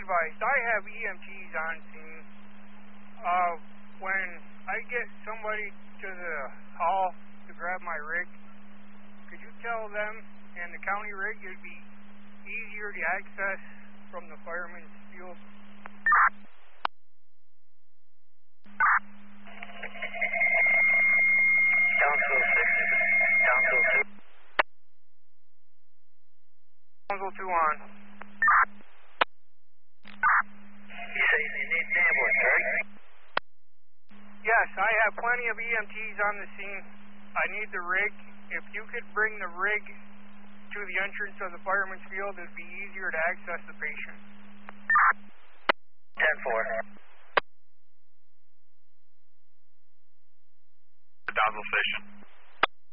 advised, I have EMTs on scene. When I get somebody to the hall to grab my rig, could you tell them and the county rig it'd be easier to access from the fireman's field? Council 6, Council 2. Council 2 on. You say you need an ambulance, right? Yes, I have plenty of EMTs on the scene. I need the rig. If you could bring the rig to the entrance of the fireman's field, it'd be easier to access the patient. 10-4. Donald Station.